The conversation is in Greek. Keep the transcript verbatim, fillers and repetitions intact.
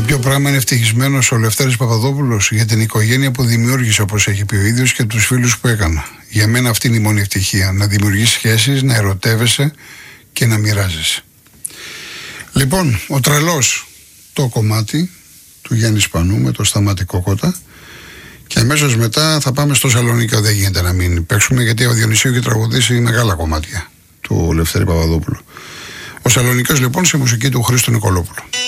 Για ποιο πράγμα είναι ευτυχισμένος ο Λευτέρης Παπαδόπουλος? Για την οικογένεια που δημιούργησε, όπως έχει πει ο ίδιος, και τους φίλους που έκανα. Για μένα αυτή είναι η μόνη ευτυχία. Να δημιουργείς σχέσεις, να ερωτεύεσαι και να μοιράζεσαι. Λοιπόν, ο τρελός, το κομμάτι του Γιάννη Σπανού με το Σταμάτη Κόκοτα. Και αμέσως μετά θα πάμε στο Σαλονίκιο. Δεν γίνεται να μην παίξουμε, γιατί ο Διονυσίου έχει τραγουδήσει μεγάλα κομμάτια του Λευτέρη Παπαδόπουλου. Ο Σαλονικιός λοιπόν, σε μουσική του Χρήστο Νικολόπουλου.